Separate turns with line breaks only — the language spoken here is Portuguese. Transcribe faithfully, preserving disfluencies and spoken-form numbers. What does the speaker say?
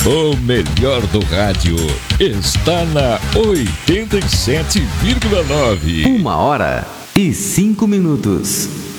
O melhor do rádio está na oitenta e sete vírgula nove.
Uma hora e cinco minutos.